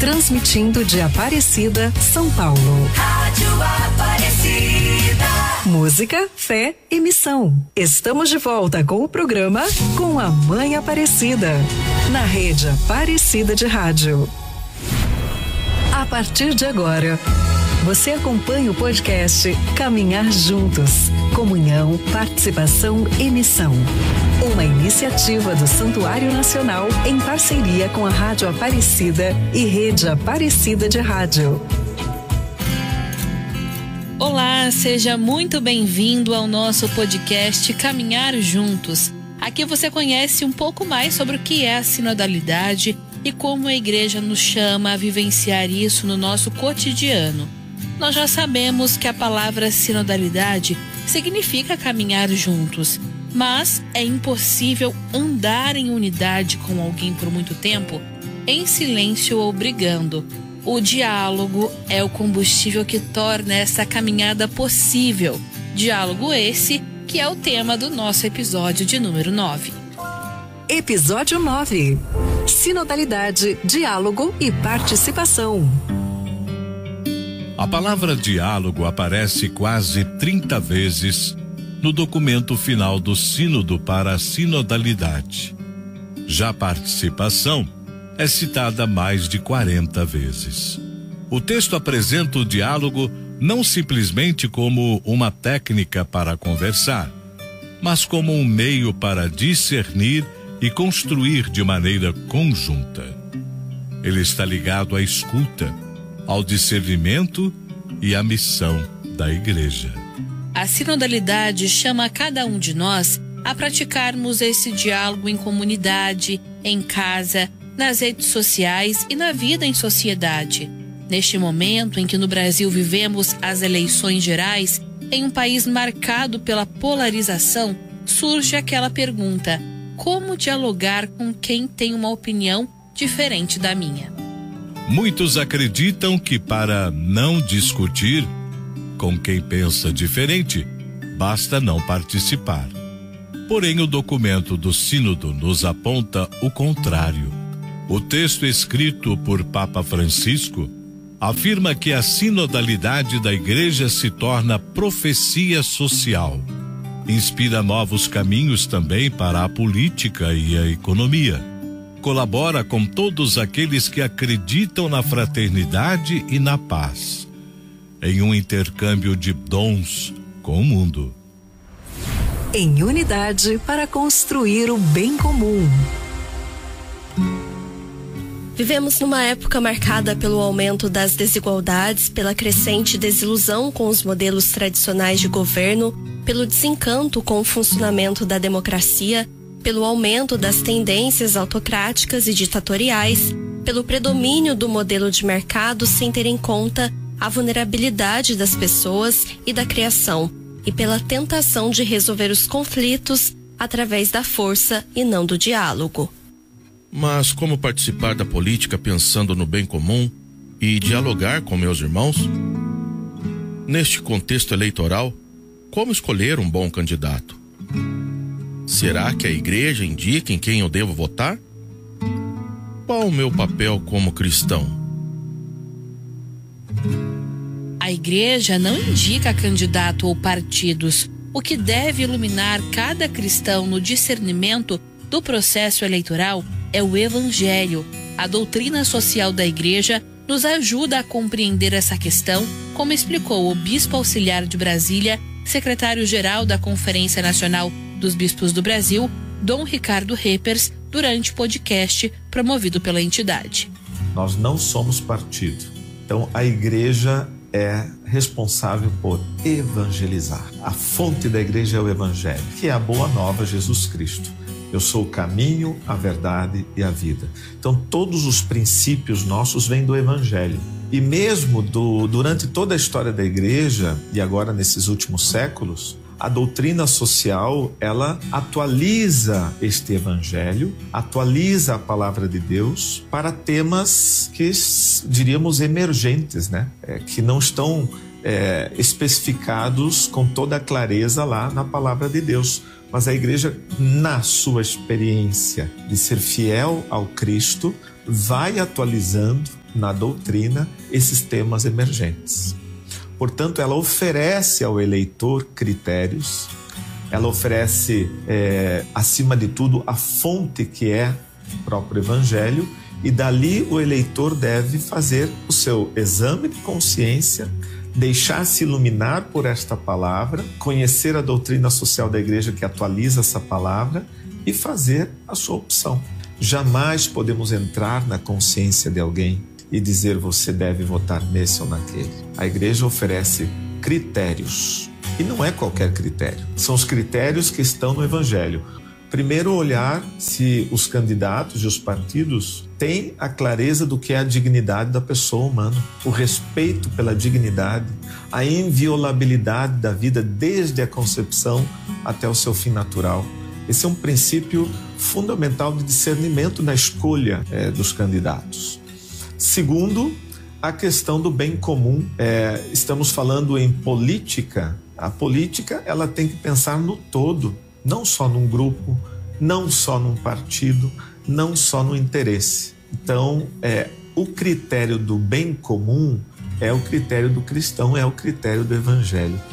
Transmitindo de Aparecida, São Paulo. Rádio Aparecida. Música, fé e missão. Estamos de volta com o programa Com a Mãe Aparecida, na rede Aparecida de Rádio. A partir de agora, você acompanha o podcast Caminhar Juntos, Comunhão, Participação e Missão. Uma iniciativa do Santuário Nacional em parceria com a Rádio Aparecida e Rede Aparecida de Rádio. Olá, seja muito bem-vindo ao nosso podcast Caminhar Juntos. Aqui você conhece um pouco mais sobre o que é a sinodalidade e como a igreja nos chama a vivenciar isso no nosso cotidiano. Nós já sabemos que a palavra sinodalidade significa caminhar juntos, mas é impossível andar em unidade com alguém por muito tempo, em silêncio ou brigando. O diálogo é o combustível que torna essa caminhada possível. Diálogo esse que é o tema do nosso episódio de número 9. Episódio 9. Sinodalidade, diálogo e participação. A palavra diálogo aparece quase 30 vezes no documento final do Sínodo para a Sinodalidade. Já a participação é citada mais de 40 vezes. O texto apresenta o diálogo não simplesmente como uma técnica para conversar, mas como um meio para discernir e construir de maneira conjunta. Ele está ligado à escuta, ao discernimento e à missão da igreja. A sinodalidade chama cada um de nós a praticarmos esse diálogo em comunidade, em casa, nas redes sociais e na vida em sociedade. Neste momento em que no Brasil vivemos as eleições gerais, em um país marcado pela polarização, surge aquela pergunta: como dialogar com quem tem uma opinião diferente da minha? Muitos acreditam que para não discutir com quem pensa diferente, basta não participar. Porém, o documento do Sínodo nos aponta o contrário. O texto escrito por Papa Francisco afirma que a sinodalidade da Igreja se torna profecia social. Inspira novos caminhos também para a política e a economia. Colabora com todos aqueles que acreditam na fraternidade e na paz, em um intercâmbio de dons com o mundo. Em unidade para construir o bem comum. Vivemos numa época marcada pelo aumento das desigualdades, pela crescente desilusão com os modelos tradicionais de governo, pelo desencanto com o funcionamento da democracia, pelo aumento das tendências autocráticas e ditatoriais, pelo predomínio do modelo de mercado sem ter em conta a vulnerabilidade das pessoas e da criação, e pela tentação de resolver os conflitos através da força e não do diálogo. Mas como participar da política pensando no bem comum e dialogar com meus irmãos? Neste contexto eleitoral, como escolher um bom candidato? Será que a igreja indica em quem eu devo votar? Qual o meu papel como cristão? A igreja não indica candidato ou partidos. O que deve iluminar cada cristão no discernimento do processo eleitoral é o Evangelho. A doutrina social da igreja nos ajuda a compreender essa questão, como explicou o Bispo Auxiliar de Brasília, secretário-geral da Conferência Nacional dos Bispos do Brasil, Dom Ricardo Reppers, durante o podcast promovido pela entidade. Nós não somos partido. Então, a igreja é responsável por evangelizar. A fonte da igreja é o Evangelho, que é a boa nova, Jesus Cristo. Eu sou o caminho, a verdade e a vida. Então, todos os princípios nossos vêm do Evangelho. E mesmo durante toda a história da igreja, e agora nesses últimos séculos, a doutrina social, ela atualiza este Evangelho, atualiza a palavra de Deus para temas que, diríamos, emergentes, né? Que não estão especificados com toda a clareza lá na palavra de Deus. Mas a igreja, na sua experiência de ser fiel ao Cristo, vai atualizando na doutrina esses temas emergentes. Portanto, ela oferece ao eleitor critérios, ela oferece, acima de tudo, a fonte que é o próprio Evangelho, e dali o eleitor deve fazer o seu exame de consciência, deixar-se iluminar por esta palavra, conhecer a doutrina social da igreja que atualiza essa palavra e fazer a sua opção. Jamais podemos entrar na consciência de alguém e dizer você deve votar nesse ou naquele. A igreja oferece critérios, e não é qualquer critério, são os critérios que estão no Evangelho. Primeiro, olhar se os candidatos e os partidos têm a clareza do que é a dignidade da pessoa humana, o respeito pela dignidade, a inviolabilidade da vida desde a concepção até o seu fim natural. Esse é um princípio fundamental de discernimento na escolha dos candidatos. Segundo, a questão do bem comum. Estamos falando em política. A política, ela tem que pensar no todo, não só num grupo, não só num partido, não só no interesse. Então, o critério do bem comum é o critério do cristão, é o critério do Evangelho.